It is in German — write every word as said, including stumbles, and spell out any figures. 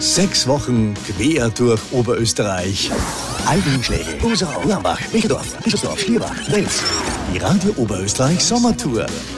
Sechs Wochen quer durch Oberösterreich. Albenschläge, Usau, Lambach, Micheldorf, Bischofsdorf, Schlierbach, Wels. Die Radio Oberösterreich Sommertour.